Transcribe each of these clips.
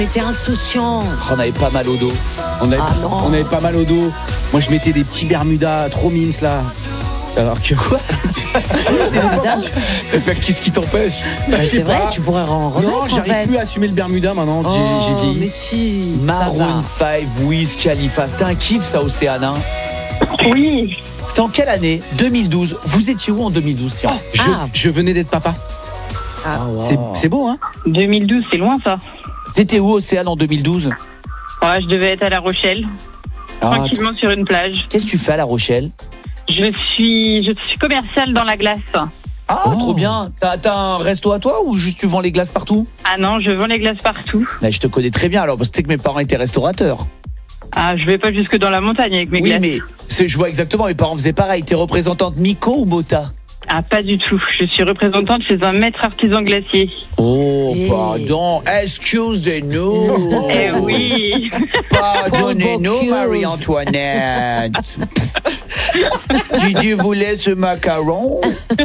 T'étais insouciant. On avait pas mal au dos. On avait, non. on avait pas mal au dos. Moi, je mettais des petits Bermudas trop mimes là. Alors que quoi? C'est Bermuda. Qu'est-ce qui t'empêche? Je C'est sais vrai, pas. tu pourrais en remettre. Non, j'arrive plus à assumer le Bermuda maintenant. J'ai vieilli. Mais si. Maroon 5, Wiz Khalifa. C'était un kiff ça, Océane, hein? Oui. C'était en quelle année? 2012. Vous étiez où en 2012, tiens? Je venais d'être papa. C'est beau, hein? 2012, c'est loin ça. T'étais où, Océane, en 2012? Ouais, je devais être à La Rochelle, tranquillement sur une plage. Qu'est-ce que tu fais à La Rochelle? Je suis commerciale dans la glace. Trop bien. T'as un resto à toi ou juste tu vends les glaces partout? Ah non, je vends les glaces partout. Là, je te connais très bien alors, parce que c'était que mes parents étaient restaurateurs. Ah, je vais pas jusque dans la montagne avec mes Oui, glaces. mais je vois exactement, mes parents faisaient pareil. T'es représentante Miko ou Bota? Ah, pas du tout. Je suis représentante chez un maître artisan glacier. Oh, Hey. pardon. Excusez-nous. Eh oui. Pardonnez-nous, Marie-Antoinette. Did you voulais ce macaron?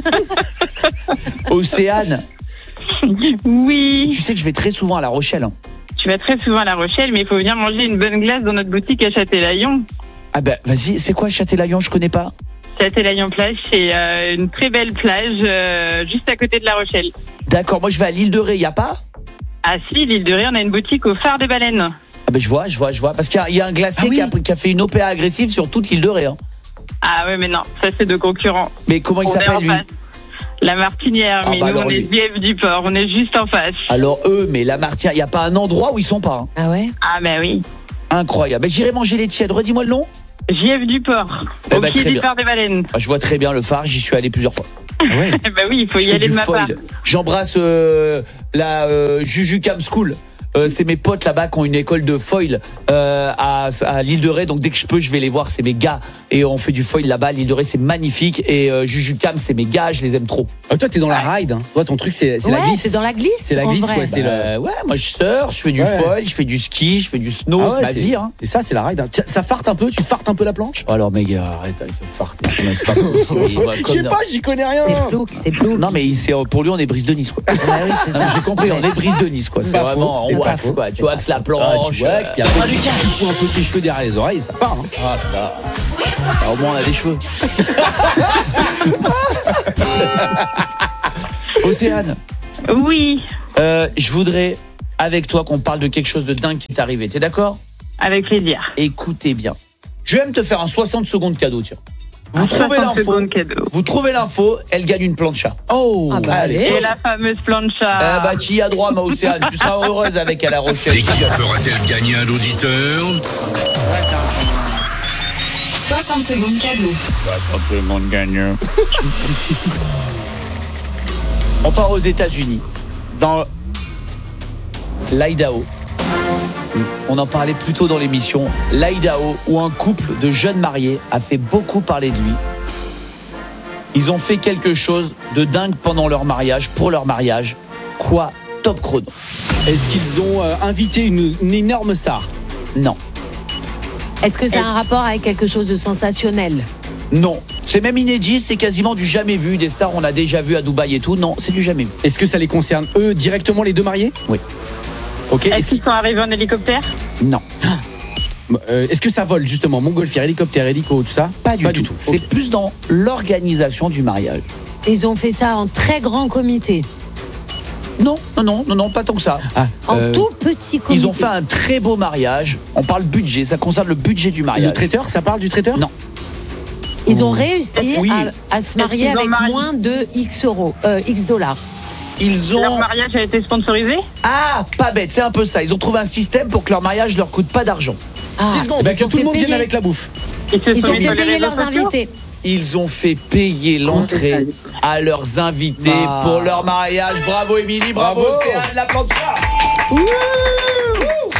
Océane, Oui. tu sais que je vais très souvent à La Rochelle. Hein. Tu vas très souvent à La Rochelle, mais il faut venir manger une bonne glace dans notre boutique à Châtelaillon. Ah ben, vas-y, c'est quoi Châtelaillon? Je connais pas. Châtelaillon plage, c'est une très belle plage juste à côté de La Rochelle. D'accord, moi je vais à l'île de Ré, y a pas? Ah si, l'île de Ré, on a une boutique au phare des baleines. Ah ben je vois. Parce qu'il y a un glacier qui a fait une OPA agressive sur toute l'île de Ré. Hein. Ah ouais, mais non, ça c'est de concurrents. Mais comment il On est s'appelle en lui? face. La Martinière, Ah mais bah nous alors, on est lui. JF du Port, on est juste en face. Alors eux, mais la Martinière, il y a pas un endroit où ils sont pas. Hein. Ah ouais? Ah bah oui. Incroyable. Ben, j'irai manger les tièdes. Redis-moi le nom. JF du Port, Eh au bah, pied très du bien. phare des baleines. Ah, je vois très bien le phare, j'y suis allé plusieurs fois. Ah ouais. Eh bah oui, il faut Je y fais aller du de ma part. foil. J'embrasse la Juju Cam School. C'est mes potes là-bas qui ont une école de foil à l'île de Ré. Donc dès que je peux, je vais les voir. C'est mes gars. Et on fait du foil là-bas. L'île de Ré, c'est magnifique. Et Juju Cam, c'est mes gars. Je les aime trop. Ah, toi, t'es dans la ride. Hein. Toi, ton truc, c'est la Ouais, glisse. c'est dans la glisse. C'est la en glisse, vrai. quoi. C'est le. Ouais, moi je surfe, je fais du Ouais. foil, je fais du ski, je fais du snow. Ah ouais, c'est ma vie. Hein. C'est ça, c'est la ride. Tiens, ça farte un peu. Tu fartes un peu la planche. Alors mes gars, arrête avec ce fart. C'est pas possible. Je sais pas, j'y connais rien. C'est glauque. Non mais pour lui on est Brise de Nice quoi. Ah oui, c'est Non, mais ça. j'ai compris, on est Brise de Nice quoi. C'est Pas vraiment faux, c'est on pas wax faux. quoi. Tu waxes la planche. Ah, tu waxes, puis après, tu fous un peu tes cheveux derrière les oreilles, ça part. Hein. Ah, là. Ah, au moins on a des cheveux. Océane, Oui, je voudrais avec toi qu'on parle de quelque chose de dingue qui t'est arrivé. T'es d'accord? avec plaisir. Écoutez bien. Je vais même te faire un 60 secondes cadeau, tiens. Vous trouvez 60 l'info. secondes cadeau. Vous trouvez l'info, elle gagne une plancha. Oh, Ah bah allez. Et la fameuse plancha. Bah tu y as droit, ma Océane. Tu seras heureuse avec à La Rochelle. Et qui fera-t-elle gagner un auditeur? 60 secondes cadeau. On part aux États-Unis, dans l'Idaho. On en parlait plus tôt dans l'émission. L'Idaho, où un couple de jeunes mariés a fait beaucoup parler de lui. Ils ont fait quelque chose de dingue pendant leur mariage, pour leur mariage. Quoi? Top chrono. est-ce qu'ils ont invité une énorme star? Non. Est-ce que ça a un rapport avec quelque chose de sensationnel? Non. C'est même inédit, c'est quasiment du jamais vu. Des stars, on a déjà vu à Dubaï et tout. Non, c'est du jamais vu. Est-ce que ça les concerne eux directement, les deux mariés? Oui. Ok. Est-ce qu'ils sont arrivés en hélicoptère? Non. Est-ce que ça vole justement, montgolfière, hélicoptère, hélico, tout ça? Pas du tout. C'est Ok. plus dans l'organisation du mariage. Ils ont fait ça en très grand comité. Non, pas tant que ça. Ah, En tout petit comité. Ils ont fait un très beau mariage. On parle budget, ça concerne le budget du mariage. le traiteur, ça parle du traiteur? Non. Ils ont réussi Oui. à se marier Est-ce qu'ils ont avec marié moins de X euros, X dollars. Ils Leur ont... mariage a été sponsorisé? Ah, pas bête, c'est un peu ça. Ils ont trouvé un système pour que leur mariage leur coûte pas d'argent. Ah, 10 secondes, ils bah, ont que tout fait le monde vienne payer. avec la bouffe. Ils se Ils sont ont mis fait sur les payer réseaux leurs sociaux? invités. Ils ont fait payer l'entrée à leurs invités Ah. pour leur mariage. Bravo Émilie, bravo Bravo. Océane, la plancha. Ouh